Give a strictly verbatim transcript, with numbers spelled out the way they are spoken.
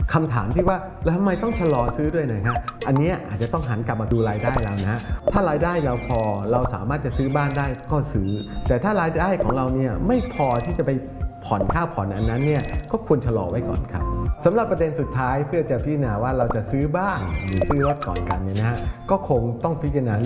คำถามที่ว่าแล้วทำไมต้องชะลอซื้อด้วยนะฮะอันนี้อาจจะต้องหันกลับมาดูรายได้เรานะฮะถ้ารายได้เราพอเราสามารถจะซื้อบ้านได้ก็ซื้อแต่ถ้ารายได้ของเราเนี่ยไม่พอที่จะไปผ่อนค่าผ่อนอันนั้นเนี่ยก็ควรชะลอไว้ก่อนครับสำหรับประเด็นสุดท้ายเพื่อจะพิจารณาว่าเราจะซื้อบ้านหรือซื้อรถก่อนกันเนี่ยนะฮะก็คงต้องพิจารณา